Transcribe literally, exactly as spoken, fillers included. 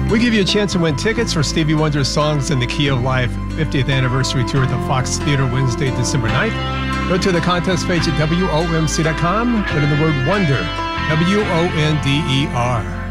We give you a chance to win tickets for Stevie Wonder's Songs in the Key of Life fiftieth Anniversary Tour at the Fox Theater Wednesday, December ninth. Go to the contest page at W O M C dot com. Put in the word Wonder, W O N D E R.